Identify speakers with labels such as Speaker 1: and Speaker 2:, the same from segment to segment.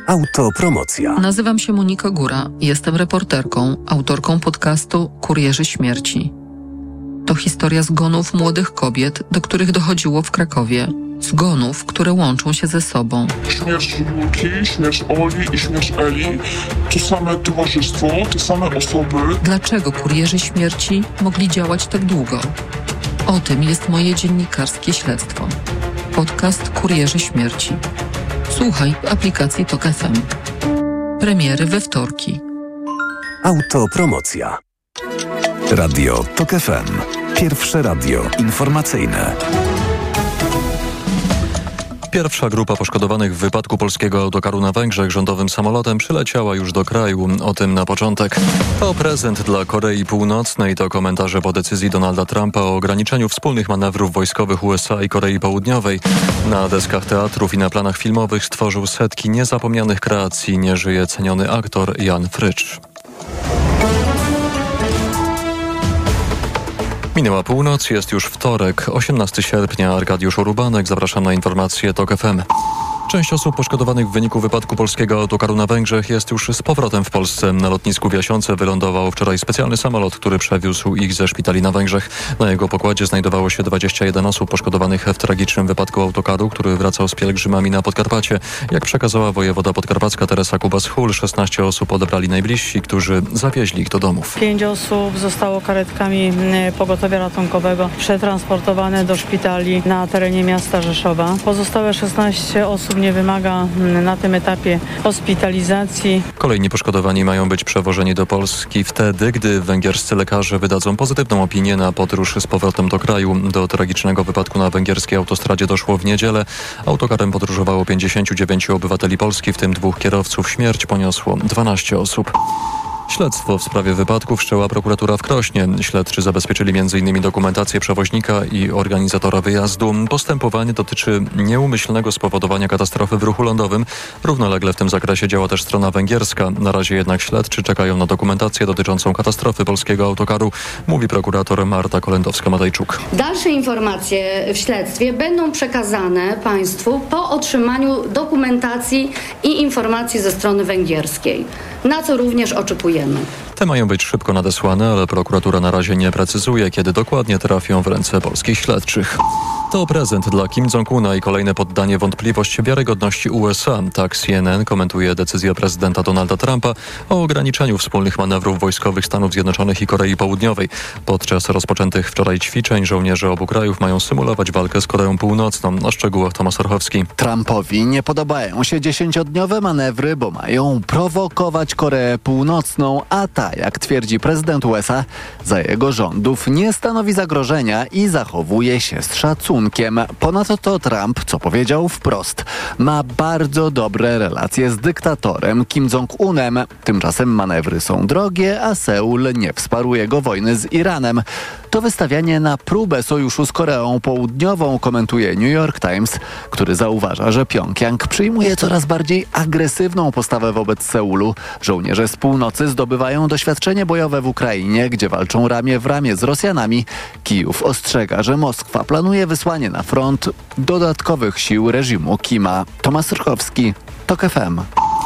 Speaker 1: Autopromocja.
Speaker 2: Nazywam się Monika Góra. Jestem reporterką, autorką podcastu Kurierzy Śmierci. To historia zgonów młodych kobiet, do których dochodziło w Krakowie. Zgonów, które łączą się ze sobą.
Speaker 3: Śmierć Julki, śmierć Oli i śmierć Eli. To same towarzystwo, te same osoby.
Speaker 2: Dlaczego kurierzy śmierci mogli działać tak długo? O tym jest moje dziennikarskie śledztwo. Podcast Kurierzy Śmierci. Słuchaj w aplikacji TOK FM. Premiery we wtorki.
Speaker 1: Autopromocja. Radio TOK FM. Pierwsze radio informacyjne.
Speaker 4: Pierwsza grupa poszkodowanych w wypadku polskiego autokaru na Węgrzech rządowym samolotem przyleciała już do kraju. O tym na początek. To prezent dla Korei Północnej. To komentarze po decyzji Donalda Trumpa o ograniczeniu wspólnych manewrów wojskowych USA i Korei Południowej. Na deskach teatrów i na planach filmowych stworzył setki niezapomnianych kreacji. Nie żyje ceniony aktor Jan Frycz. Minęła północ, jest już wtorek, 18 sierpnia. Arkadiusz Urubanek, zapraszam na informacje TOK FM. Część osób poszkodowanych w wyniku wypadku polskiego autokaru na Węgrzech jest już z powrotem w Polsce. Na lotnisku w Jasiące wylądował wczoraj specjalny samolot, który przewiózł ich ze szpitali na Węgrzech. Na jego pokładzie znajdowało się 21 osób poszkodowanych w tragicznym wypadku autokaru, który wracał z pielgrzymami na Podkarpacie. Jak przekazała wojewoda podkarpacka Teresa Kubas-Hul, 16 osób odebrali najbliżsi, którzy zawieźli ich do domów.
Speaker 5: 5 osób zostało karetkami pogotowia ratunkowego przetransportowane do szpitali na terenie miasta Rzeszowa. Pozostałe 16 osób nie wymaga na tym etapie hospitalizacji. Kolejni
Speaker 4: poszkodowani mają być przewożeni do Polski wtedy, gdy węgierscy lekarze wydadzą pozytywną opinię na podróż z powrotem do kraju. Do tragicznego wypadku na węgierskiej autostradzie doszło w niedzielę. Autokarem podróżowało 59 obywateli Polski, w tym 2 kierowców. Śmierć poniosło 12 osób. Śledztwo w sprawie wypadku wszczęła prokuratura w Krośnie. Śledczy zabezpieczyli m.in. dokumentację przewoźnika i organizatora wyjazdu. Postępowanie dotyczy nieumyślnego spowodowania katastrofy w ruchu lądowym. Równolegle w tym zakresie działa też strona węgierska. Na razie jednak śledczy czekają na dokumentację dotyczącą katastrofy polskiego autokaru, mówi prokurator Marta Kolendowska-Matejczuk.
Speaker 6: Dalsze informacje w śledztwie będą przekazane państwu po otrzymaniu dokumentacji i informacji ze strony węgierskiej, na co również oczekujemy.
Speaker 4: Te mają być szybko nadesłane, ale prokuratura na razie nie precyzuje, kiedy dokładnie trafią w ręce polskich śledczych. To prezent dla Kim Jong-una i kolejne poddanie wątpliwości wiarygodności USA. Tak CNN komentuje decyzję prezydenta Donalda Trumpa o ograniczeniu wspólnych manewrów wojskowych Stanów Zjednoczonych i Korei Południowej. Podczas rozpoczętych wczoraj ćwiczeń żołnierze obu krajów mają symulować walkę z Koreą Północną. O szczegółach Tomasz Orchowski.
Speaker 7: Trumpowi nie podobają się 10-dniowe manewry, bo mają prowokować Koreę Północną, a ta, jak twierdzi prezydent USA, za jego rządów nie stanowi zagrożenia i zachowuje się z szacunkiem. Ponadto Trump, co powiedział wprost, ma bardzo dobre relacje z dyktatorem Kim Jong-unem. Tymczasem manewry są drogie, a Seul nie wsparł jego wojny z Iranem. To wystawianie na próbę sojuszu z Koreą Południową, komentuje New York Times, który zauważa, że Pjongjang przyjmuje coraz bardziej agresywną postawę wobec Seulu. Żołnierze z północy zdobywają doświadczenie bojowe w Ukrainie, gdzie walczą ramię w ramię z Rosjanami. Kijów ostrzega, że Moskwa planuje wysłanie na front dodatkowych sił reżimu Kima. Tomasz Rchowski, TOK FM.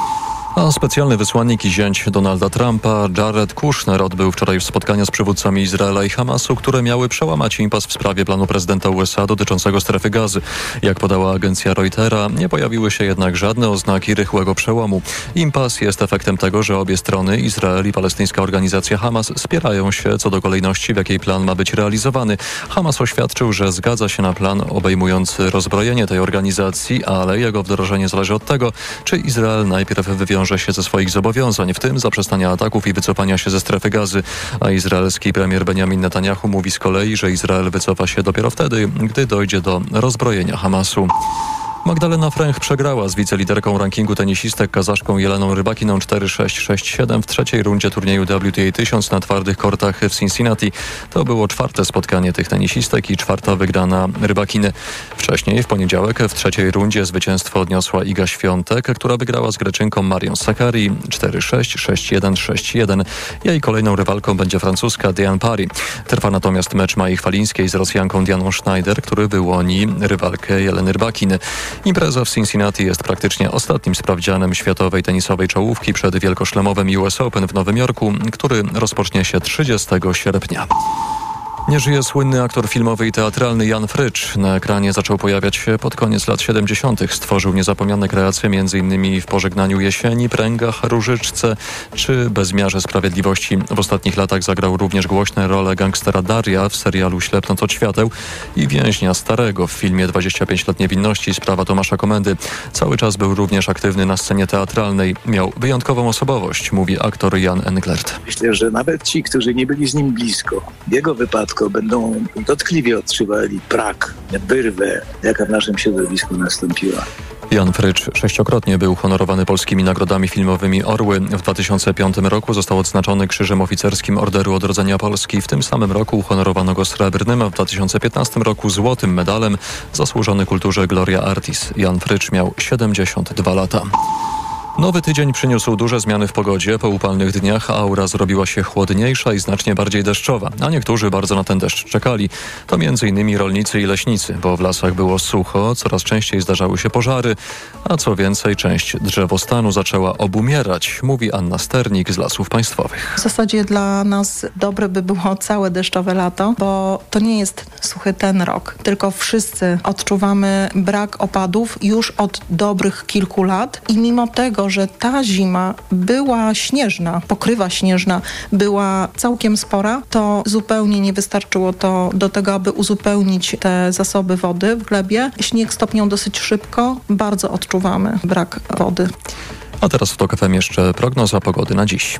Speaker 4: A specjalny wysłannik i zięć Donalda Trumpa, Jared Kushner, odbył wczoraj spotkania z przywódcami Izraela i Hamasu, które miały przełamać impas w sprawie planu prezydenta USA dotyczącego strefy Gazy. Jak podała agencja Reutera, nie pojawiły się jednak żadne oznaki rychłego przełomu. Impas jest efektem tego, że obie strony, Izrael i palestyńska organizacja Hamas, spierają się co do kolejności, w jakiej plan ma być realizowany. Hamas oświadczył, że zgadza się na plan obejmujący rozbrojenie tej organizacji, ale jego wdrożenie zależy od tego, czy Izrael najpierw wywiąże się ze swoich zobowiązań, w tym zaprzestania ataków i wycofania się ze strefy Gazy. A izraelski premier Benjamin Netanyahu mówi z kolei, że Izrael wycofa się dopiero wtedy, gdy dojdzie do rozbrojenia Hamasu. Magdalena Fręch przegrała z wiceliderką rankingu tenisistek kazaszką Jeleną Rybakiną 4-6-6-7 w trzeciej rundzie turnieju WTA 1000 na twardych kortach w Cincinnati. To było 4. spotkanie tych tenisistek i 4. wygrana Rybakiny. Wcześniej, w poniedziałek, w trzeciej rundzie zwycięstwo odniosła Iga Świątek, która wygrała z Greczynką Marią Sakkari 4-6, 6-1, 6-1. Jej kolejną rywalką będzie francuska Diane Parry. Trwa natomiast mecz Mai Chwalińskiej z Rosjanką Dianą Schneider, który wyłoni rywalkę Jeleny Rybakiny. Impreza w Cincinnati jest praktycznie ostatnim sprawdzianem światowej tenisowej czołówki przed wielkoszlemowym US Open w Nowym Jorku, który rozpocznie się 30 sierpnia. Nie żyje słynny aktor filmowy i teatralny Jan Frycz. Na ekranie zaczął pojawiać się pod koniec lat 70. Stworzył niezapomniane kreacje m.in. w Pożegnaniu jesieni, Pręgach, Różyczce czy Bezmiarze sprawiedliwości. W ostatnich latach zagrał również głośne role gangstera Daria w serialu Ślepnąc od świateł i więźnia starego w filmie 25 lat niewinności, sprawa Tomasza Komendy. Cały czas był również aktywny na scenie teatralnej. Miał wyjątkową osobowość, mówi aktor Jan Englert.
Speaker 8: Myślę, że nawet ci, którzy nie byli z nim blisko, w jego wypadku będą dotkliwie odczuwali brak, wyrwę, jaka w naszym środowisku nastąpiła.
Speaker 4: Jan Frycz 6-krotnie był honorowany polskimi nagrodami filmowymi Orły. W 2005 roku został odznaczony Krzyżem Oficerskim Orderu Odrodzenia Polski. W tym samym roku uhonorowano go srebrnym, a w 2015 roku złotym medalem Zasłużony Kulturze Gloria Artis. Jan Frycz miał 72 lata. Nowy tydzień przyniósł duże zmiany w pogodzie. Po upalnych dniach aura zrobiła się chłodniejsza i znacznie bardziej deszczowa, a niektórzy bardzo na ten deszcz czekali. To m.in. rolnicy i leśnicy, bo w lasach było sucho, coraz częściej zdarzały się pożary, a co więcej, część drzewostanu zaczęła obumierać, mówi Anna Sternik z Lasów Państwowych.
Speaker 9: W zasadzie dla nas dobre by było całe deszczowe lato, bo to nie jest suchy ten rok, tylko wszyscy odczuwamy brak opadów już od dobrych kilku lat i mimo tego, że ta zima była śnieżna, pokrywa śnieżna była całkiem spora, to zupełnie nie wystarczyło to do tego, aby uzupełnić te zasoby wody w glebie. Śnieg stopniał dosyć szybko, bardzo odczuwamy brak wody.
Speaker 4: A teraz w TOK FM jeszcze prognoza pogody na dziś.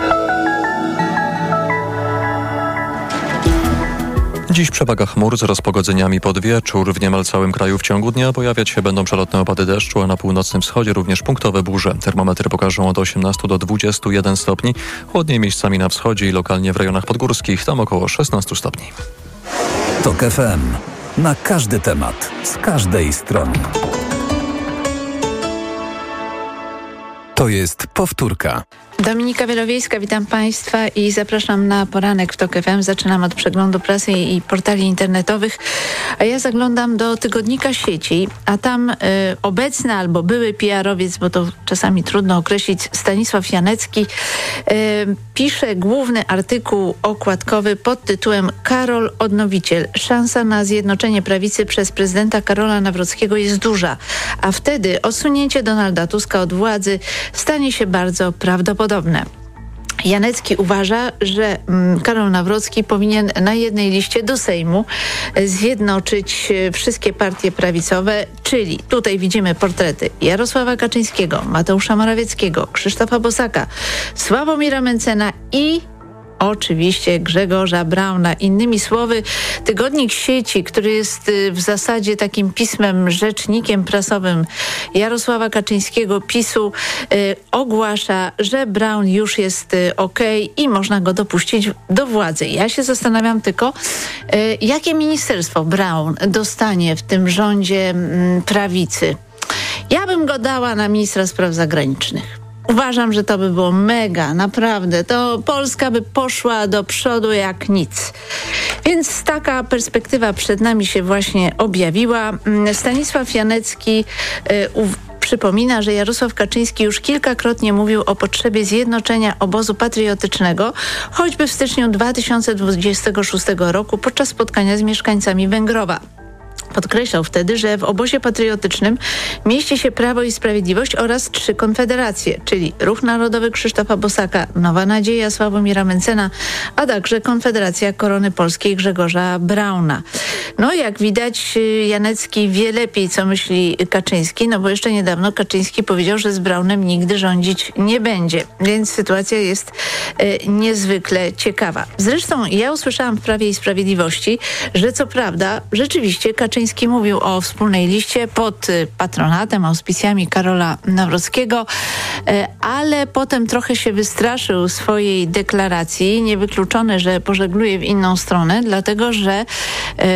Speaker 4: Dziś przewaga chmur z rozpogodzeniami pod wieczór. W niemal całym kraju w ciągu dnia pojawiać się będą przelotne opady deszczu, a na północnym wschodzie również punktowe burze. Termometry pokażą od 18 do 21 stopni. Chłodniej miejscami na wschodzie i lokalnie w rejonach podgórskich, tam około 16 stopni.
Speaker 1: TOK FM. Na każdy temat, z każdej strony. To jest powtórka.
Speaker 10: Dominika Wielowiejska, witam Państwa i zapraszam na poranek w TOK FM. Zaczynam od przeglądu prasy i portali internetowych, a ja zaglądam do tygodnika Sieci, a tam obecny albo były PR-owiec, bo to czasami trudno określić, Stanisław Janecki pisze główny artykuł okładkowy pod tytułem Karol Odnowiciel. Szansa na zjednoczenie prawicy przez prezydenta Karola Nawrockiego jest duża, a wtedy odsunięcie Donalda Tuska od władzy stanie się bardzo prawdopodobne. Janecki uważa, że Karol Nawrocki powinien na jednej liście do Sejmu zjednoczyć wszystkie partie prawicowe, czyli tutaj widzimy portrety Jarosława Kaczyńskiego, Mateusza Morawieckiego, Krzysztofa Bosaka, Sławomira Mencena i oczywiście Grzegorza Brauna. Innymi słowy, tygodnik Sieci, który jest w zasadzie takim pismem, rzecznikiem prasowym Jarosława Kaczyńskiego, PiS-u, ogłasza, że Braun już jest okej i można go dopuścić do władzy. Ja się zastanawiam tylko, jakie ministerstwo Braun dostanie w tym rządzie prawicy. Ja bym go dała na ministra spraw zagranicznych. Uważam, że to by było mega, naprawdę. To Polska by poszła do przodu jak nic. Więc taka perspektywa przed nami się właśnie objawiła. Stanisław Janecki przypomina, że Jarosław Kaczyński już kilkakrotnie mówił o potrzebie zjednoczenia obozu patriotycznego, choćby w styczniu 2026 roku podczas spotkania z mieszkańcami Węgrowa. Podkreślał wtedy, że w obozie patriotycznym mieści się Prawo i Sprawiedliwość oraz 3 konfederacje, czyli Ruch Narodowy Krzysztofa Bosaka, Nowa Nadzieja Sławomira Mencena, a także Konfederacja Korony Polskiej Grzegorza Brauna. No jak widać, Janecki wie lepiej, co myśli Kaczyński, no bo jeszcze niedawno Kaczyński powiedział, że z Braunem nigdy rządzić nie będzie, więc sytuacja jest niezwykle ciekawa. Zresztą ja usłyszałam w Prawie i Sprawiedliwości, że co prawda rzeczywiście Kaczyński mówił o wspólnej liście pod patronatem, auspicjami Karola Nawrockiego, ale potem trochę się wystraszył swojej deklaracji. Niewykluczone, że pożegluje w inną stronę, dlatego że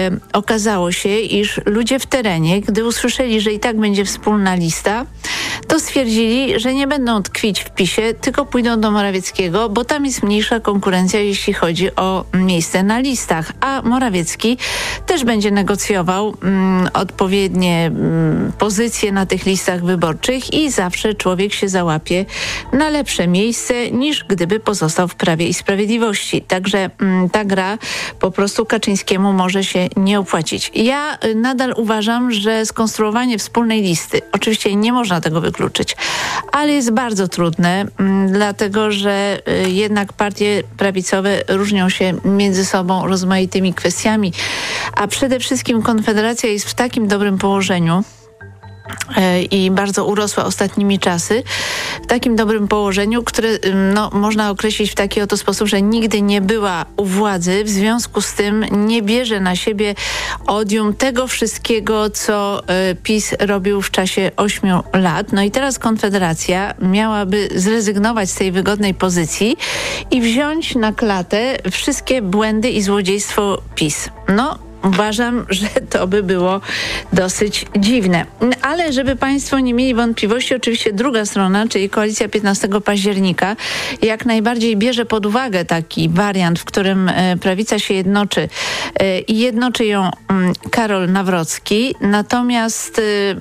Speaker 10: okazało się, iż ludzie w terenie, gdy usłyszeli, że i tak będzie wspólna lista, to stwierdzili, że nie będą tkwić w PiS-ie, tylko pójdą do Morawieckiego, bo tam jest mniejsza konkurencja, jeśli chodzi o miejsce na listach. A Morawiecki też będzie negocjował odpowiednie pozycje na tych listach wyborczych i zawsze człowiek się załapie na lepsze miejsce, niż gdyby pozostał w Prawie i Sprawiedliwości. Także ta gra po prostu Kaczyńskiemu może się nie opłacić. Ja nadal uważam, że skonstruowanie wspólnej listy, oczywiście nie można tego wykluczyć, ale jest bardzo trudne, dlatego że jednak partie prawicowe różnią się między sobą rozmaitymi kwestiami, a przede wszystkim Konfederacja jest w takim dobrym położeniu i bardzo urosła ostatnimi czasy, w takim dobrym położeniu, które można określić w taki oto sposób, że nigdy nie była u władzy, w związku z tym nie bierze na siebie odium tego wszystkiego, co PiS robił w czasie 8 lat. No i teraz Konfederacja miałaby zrezygnować z tej wygodnej pozycji i wziąć na klatę wszystkie błędy i złodziejstwo PiS. Uważam, że to by było dosyć dziwne. Ale żeby Państwo nie mieli wątpliwości, oczywiście druga strona, czyli Koalicja 15 października, jak najbardziej bierze pod uwagę taki wariant, w którym prawica się jednoczy i jednoczy ją Karol Nawrocki. Natomiast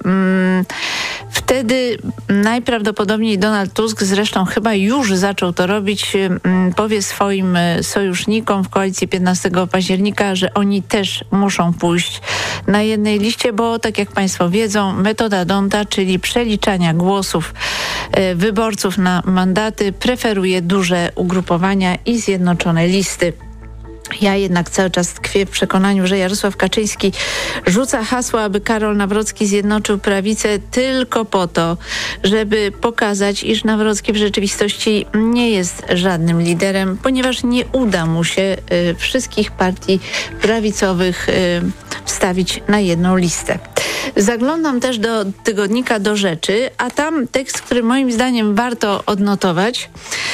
Speaker 10: wtedy najprawdopodobniej Donald Tusk, zresztą chyba już zaczął to robić, powie swoim sojusznikom w Koalicji 15 października, że oni też muszą pójść na jednej liście, bo tak jak Państwo wiedzą, metoda D'Hondta, czyli przeliczania głosów wyborców na mandaty, preferuje duże ugrupowania i zjednoczone listy. Ja jednak cały czas tkwię w przekonaniu, że Jarosław Kaczyński rzuca hasło, aby Karol Nawrocki zjednoczył prawicę tylko po to, żeby pokazać, iż Nawrocki w rzeczywistości nie jest żadnym liderem, ponieważ nie uda mu się wszystkich partii prawicowych wstawić na jedną listę. Zaglądam też do tygodnika Do Rzeczy, a tam tekst, który moim zdaniem warto odnotować.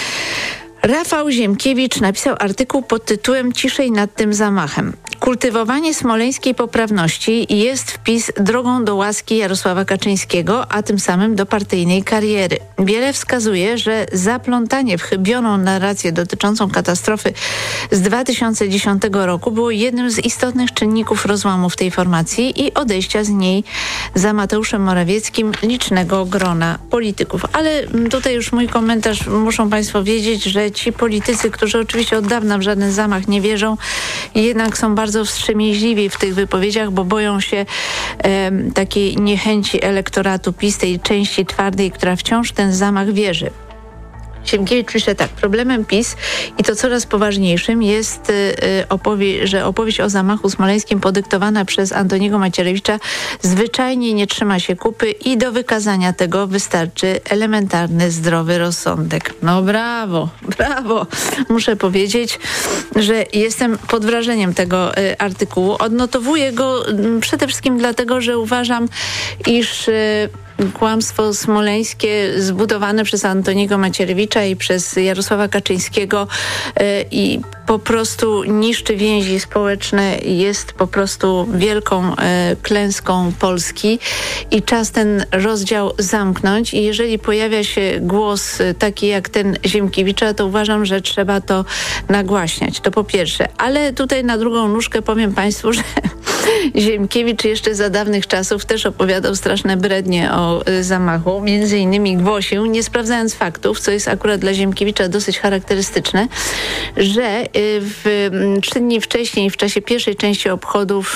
Speaker 10: Rafał Ziemkiewicz napisał artykuł pod tytułem „Ciszej nad tym zamachem”. Kultywowanie smoleńskiej poprawności jest wpis drogą do łaski Jarosława Kaczyńskiego, a tym samym do partyjnej kariery. Wiele wskazuje, że zaplątanie w chybioną narrację dotyczącą katastrofy z 2010 roku było jednym z istotnych czynników rozłamu w tej formacji i odejścia z niej za Mateuszem Morawieckim licznego grona polityków. Ale tutaj już mój komentarz, muszą Państwo wiedzieć, że ci politycy, którzy oczywiście od dawna w żaden zamach nie wierzą, jednak są bardzo wstrzemięźliwi w tych wypowiedziach, bo boją się takiej niechęci elektoratu PiS, tej części twardej, która wciąż w ten zamach wierzy. Ziemkiewicz pisze tak: problemem PiS i to coraz poważniejszym jest że opowieść o zamachu smoleńskim podyktowana przez Antoniego Macierewicza zwyczajnie nie trzyma się kupy i do wykazania tego wystarczy elementarny, zdrowy rozsądek. No brawo, brawo. Muszę powiedzieć, że jestem pod wrażeniem tego artykułu. Odnotowuję go przede wszystkim dlatego, że uważam, iż kłamstwo smoleńskie zbudowane przez Antoniego Macierewicza i przez Jarosława Kaczyńskiego i po prostu niszczy więzi społeczne, jest po prostu wielką klęską Polski i czas ten rozdział zamknąć. I jeżeli pojawia się głos taki jak ten Ziemkiewicza, to uważam, że trzeba to nagłaśniać. To po pierwsze. Ale tutaj na drugą nóżkę powiem Państwu, że Ziemkiewicz jeszcze za dawnych czasów też opowiadał straszne brednie o zamachu. Między innymi głosił, nie sprawdzając faktów, co jest akurat dla Ziemkiewicza dosyć charakterystyczne, że 3 dni wcześniej, w czasie pierwszej części obchodów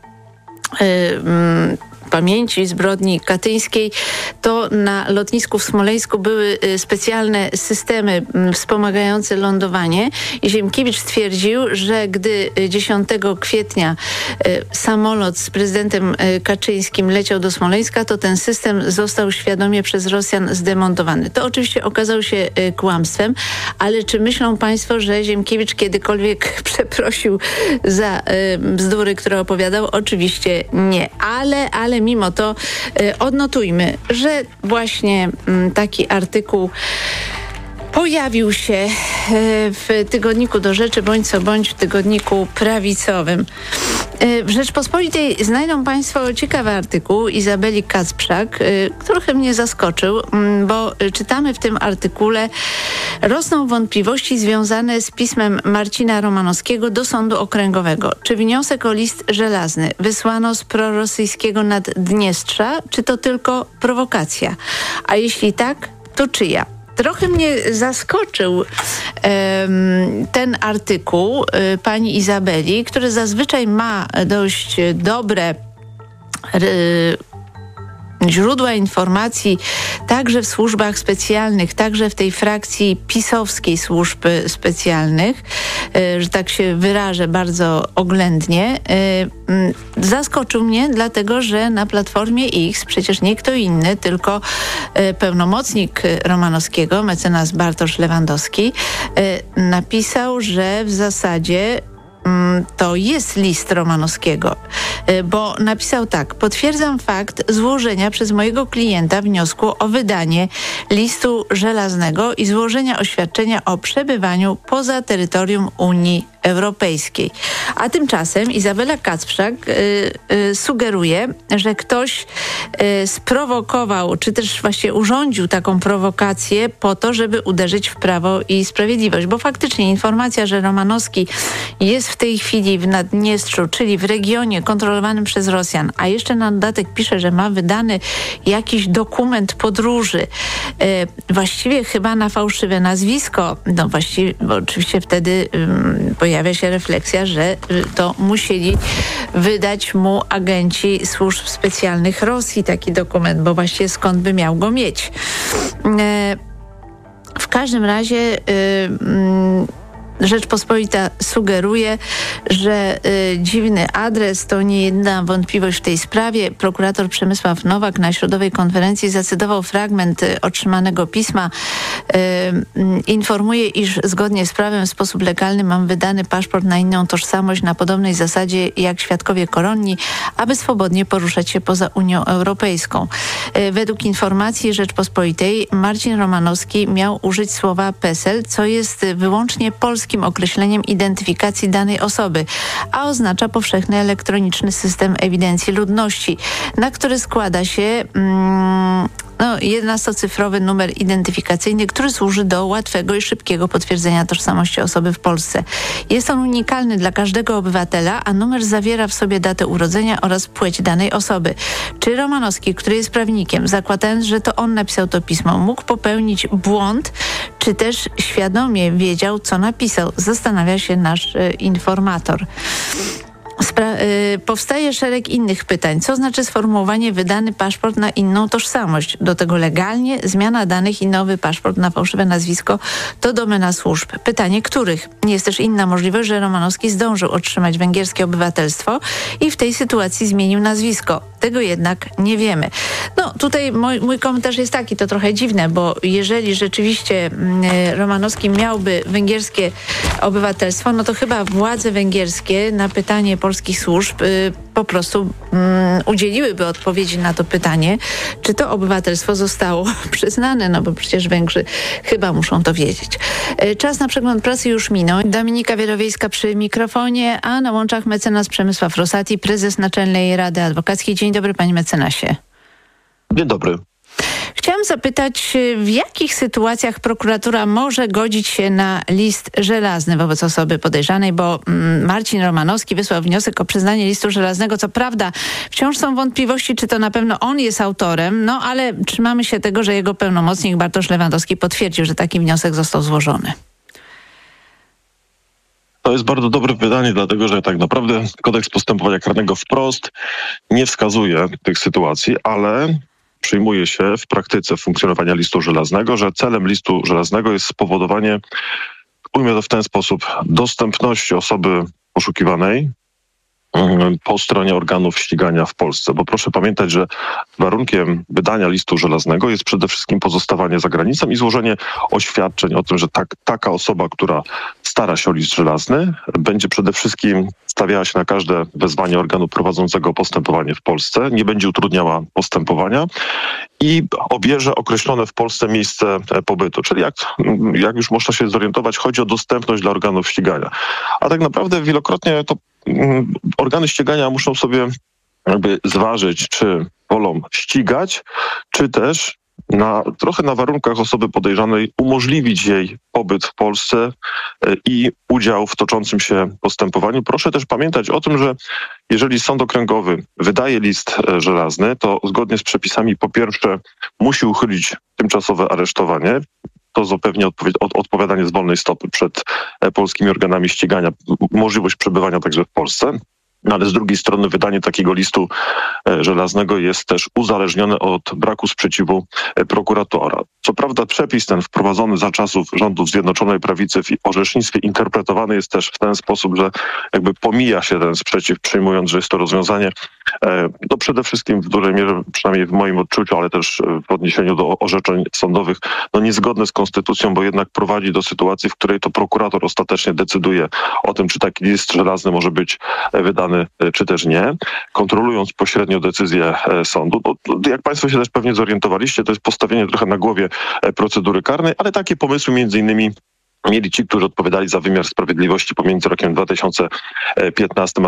Speaker 10: pamięci zbrodni katyńskiej, to na lotnisku w Smoleńsku były specjalne systemy wspomagające lądowanie i Ziemkiewicz stwierdził, że gdy 10 kwietnia samolot z prezydentem Kaczyńskim leciał do Smoleńska, to ten system został świadomie przez Rosjan zdemontowany. To oczywiście okazało się kłamstwem, ale czy myślą Państwo, że Ziemkiewicz kiedykolwiek przeprosił za bzdury, które opowiadał? Oczywiście nie, ale mimo to odnotujmy, że właśnie taki artykuł pojawił się w tygodniku Do Rzeczy, bądź co bądź w tygodniku prawicowym. W Rzeczpospolitej znajdą Państwo ciekawy artykuł Izabeli Kacprzak, który mnie zaskoczył, bo czytamy w tym artykule: rosną wątpliwości związane z pismem Marcina Romanowskiego do Sądu Okręgowego. Czy wniosek o list żelazny wysłano z prorosyjskiego Naddniestrza, czy to tylko prowokacja? A jeśli tak, to czyja? Trochę mnie zaskoczył ten artykuł pani Izabeli, który zazwyczaj ma dość dobre źródła informacji także w służbach specjalnych, także w tej frakcji pisowskiej służb specjalnych, że tak się wyrażę bardzo oględnie. Zaskoczył mnie, dlatego że na Platformie X przecież nie kto inny, tylko pełnomocnik Romanowskiego, mecenas Bartosz Lewandowski, napisał, że w zasadzie to jest list Romanowskiego, bo napisał tak: potwierdzam fakt złożenia przez mojego klienta wniosku o wydanie listu żelaznego i złożenia oświadczenia o przebywaniu poza terytorium Unii Europejskiej. A tymczasem Izabela Kacprzak sugeruje, że ktoś sprowokował, czy też właśnie urządził taką prowokację po to, żeby uderzyć w Prawo i Sprawiedliwość. Bo faktycznie informacja, że Romanowski jest w tej chwili w Naddniestrzu, czyli w regionie kontrolowanym przez Rosjan, a jeszcze na dodatek pisze, że ma wydany jakiś dokument podróży, właściwie chyba na fałszywe nazwisko. No właściwie, bo oczywiście wtedy pojawia się refleksja, że to musieli wydać mu agenci służb specjalnych Rosji taki dokument, bo właściwie skąd by miał go mieć. W każdym razie Rzeczpospolita sugeruje, że dziwny adres to nie jedyna wątpliwość w tej sprawie. Prokurator Przemysław Nowak na środowej konferencji zacytował fragment otrzymanego pisma. Informuje, iż zgodnie z prawem w sposób legalny mam wydany paszport na inną tożsamość na podobnej zasadzie jak świadkowie koronni, aby swobodnie poruszać się poza Unią Europejską. Według informacji Rzeczpospolitej Marcin Romanowski miał użyć słowa PESEL, co jest wyłącznie polskim określeniem identyfikacji danej osoby, a oznacza powszechny elektroniczny system ewidencji ludności, na który składa się 11-cyfrowy numer identyfikacyjny, który służy do łatwego i szybkiego potwierdzenia tożsamości osoby w Polsce. Jest on unikalny dla każdego obywatela, a numer zawiera w sobie datę urodzenia oraz płeć danej osoby. Czy Romanowski, który jest prawnikiem, zakładając, że to on napisał to pismo, mógł popełnić błąd, czy też świadomie wiedział, co napisał? Zastanawia się nasz informator. Powstaje szereg innych pytań. Co znaczy sformułowanie wydany paszport na inną tożsamość? Do tego legalnie zmiana danych i nowy paszport na fałszywe nazwisko to domena służb. Pytanie, których? Jest też inna możliwość, że Romanowski zdążył otrzymać węgierskie obywatelstwo i w tej sytuacji zmienił nazwisko. Tego jednak nie wiemy. No tutaj mój komentarz jest taki, to trochę dziwne, bo jeżeli rzeczywiście Romanowski miałby węgierskie obywatelstwo, no to chyba władze węgierskie na pytanie polskich służb po prostu udzieliłyby odpowiedzi na to pytanie, czy to obywatelstwo zostało przyznane, no bo przecież Węgrzy chyba muszą to wiedzieć. Czas na przegląd prasy już minął. Dominika Wielowiejska przy mikrofonie, a na łączach mecenas Przemysław Rosati, prezes Naczelnej Rady Adwokackiej. Dzień dobry, panie mecenasie.
Speaker 11: Dzień dobry.
Speaker 10: Chciałam zapytać, w jakich sytuacjach prokuratura może godzić się na list żelazny wobec osoby podejrzanej, bo Marcin Romanowski wysłał wniosek o przyznanie listu żelaznego. Co prawda wciąż są wątpliwości, czy to na pewno on jest autorem, no ale trzymamy się tego, że jego pełnomocnik Bartosz Lewandowski potwierdził, że taki wniosek został złożony.
Speaker 11: To jest bardzo dobre pytanie, dlatego że tak naprawdę kodeks postępowania karnego wprost nie wskazuje tych sytuacji, ale przyjmuje się w praktyce funkcjonowania listu żelaznego, że celem listu żelaznego jest spowodowanie, ujmę to w ten sposób, dostępności osoby poszukiwanej po stronie organów ścigania w Polsce. Bo proszę pamiętać, że warunkiem wydania listu żelaznego jest przede wszystkim pozostawanie za granicą i złożenie oświadczeń o tym, że taka osoba, która stara się o list żelazny, będzie przede wszystkim stawiała się na każde wezwanie organu prowadzącego postępowanie w Polsce, nie będzie utrudniała postępowania i obierze określone w Polsce miejsce pobytu. Czyli jak już można się zorientować, chodzi o dostępność dla organów ścigania. A tak naprawdę wielokrotnie to organy ścigania muszą sobie jakby zważyć, czy wolą ścigać, czy też trochę na warunkach osoby podejrzanej umożliwić jej pobyt w Polsce i udział w toczącym się postępowaniu. Proszę też pamiętać o tym, że jeżeli sąd okręgowy wydaje list żelazny, to zgodnie z przepisami po pierwsze musi uchylić tymczasowe aresztowanie. To zapewnia odpowiadanie z wolnej stopy przed polskimi organami ścigania, możliwość przebywania także w Polsce. No ale z drugiej strony wydanie takiego listu żelaznego jest też uzależnione od braku sprzeciwu prokuratora. Co prawda przepis ten wprowadzony za czasów rządów Zjednoczonej Prawicy w orzecznictwie interpretowany jest też w ten sposób, że jakby pomija się ten sprzeciw, przyjmując, że jest to rozwiązanie no przede wszystkim w dużej mierze, przynajmniej w moim odczuciu, ale też w odniesieniu do orzeczeń sądowych, no niezgodne z konstytucją, bo jednak prowadzi do sytuacji, w której to prokurator ostatecznie decyduje o tym, czy taki list żelazny może być wydany, czy też nie, kontrolując pośrednio decyzję sądu. No, jak państwo się też pewnie zorientowaliście, to jest postawienie trochę na głowie procedury karnej, ale takie pomysły między innymi mieli ci, którzy odpowiadali za wymiar sprawiedliwości pomiędzy rokiem 2015 a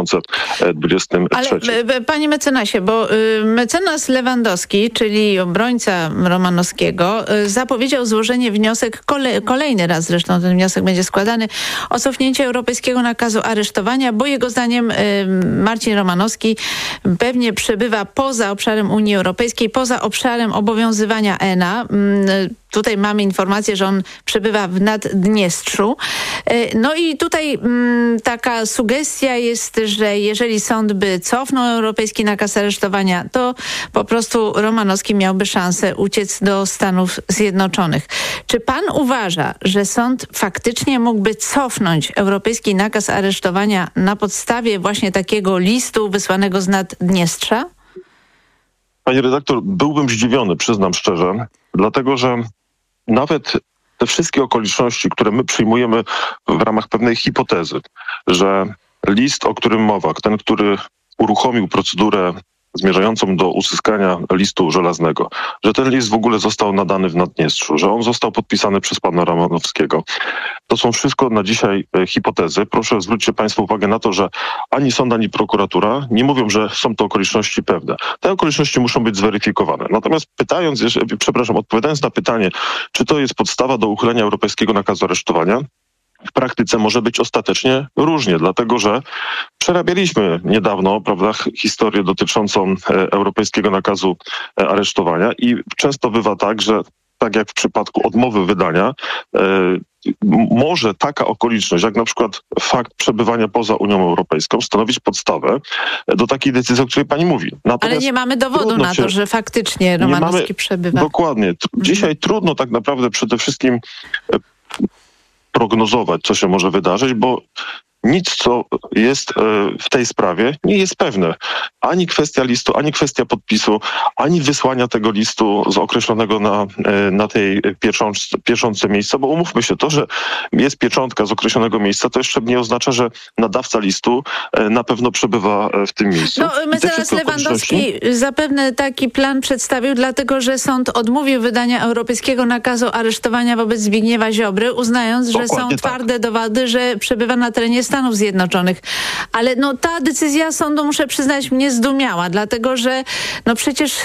Speaker 11: 2023.
Speaker 10: Ale panie mecenasie, bo mecenas Lewandowski, czyli obrońca Romanowskiego, zapowiedział złożenie wniosek, kolejny raz zresztą ten wniosek będzie składany, o cofnięcie europejskiego nakazu aresztowania, bo jego zdaniem Marcin Romanowski pewnie przebywa poza obszarem Unii Europejskiej, poza obszarem obowiązywania ENA. Tutaj mamy informację, że on przebywa w Naddniestrzu. No i tutaj taka sugestia jest, że jeżeli sąd by cofnął europejski nakaz aresztowania, to po prostu Romanowski miałby szansę uciec do Stanów Zjednoczonych. Czy pan uważa, że sąd faktycznie mógłby cofnąć europejski nakaz aresztowania na podstawie właśnie takiego listu wysłanego z Naddniestrza?
Speaker 11: Pani redaktor, byłbym zdziwiony, przyznam szczerze, dlatego że nawet te wszystkie okoliczności, które my przyjmujemy w ramach pewnej hipotezy, że list, o którym mowa, ten, który uruchomił procedurę zmierzającą do uzyskania listu żelaznego, że ten list w ogóle został nadany w Naddniestrzu, że on został podpisany przez pana Romanowskiego. To są wszystko na dzisiaj hipotezy. Proszę zwróćcie państwo uwagę na to, że ani sąd, ani prokuratura nie mówią, że są to okoliczności pewne. Te okoliczności muszą być zweryfikowane. Natomiast odpowiadając na pytanie, czy to jest podstawa do uchylenia europejskiego nakazu aresztowania, w praktyce może być ostatecznie różnie, dlatego że przerabialiśmy niedawno, prawda, historię dotyczącą europejskiego nakazu aresztowania i często bywa tak, że tak jak w przypadku odmowy wydania, może taka okoliczność, jak na przykład fakt przebywania poza Unią Europejską, stanowić podstawę do takiej decyzji, o której pani mówi. Natomiast
Speaker 10: ale nie mamy dowodu na to, że faktycznie Romanowski przebywa.
Speaker 11: Dokładnie. Dzisiaj trudno tak naprawdę przede wszystkim prognozować, co się może wydarzyć, bo nic, co jest w tej sprawie, nie jest pewne. Ani kwestia listu, ani kwestia podpisu, ani wysłania tego listu z określonego na tej pieczątce miejsca, bo umówmy się, to, że jest pieczątka z określonego miejsca, to jeszcze nie oznacza, że nadawca listu na pewno przebywa w tym miejscu.
Speaker 10: No, mecenas Lewandowski zapewne taki plan przedstawił, dlatego że sąd odmówił wydania europejskiego nakazu aresztowania wobec Zbigniewa Ziobry, uznając, że są twarde dowody, że przebywa na terenie Stanów Zjednoczonych. Ale no ta decyzja sądu, muszę przyznać, mnie zdumiała, dlatego że no przecież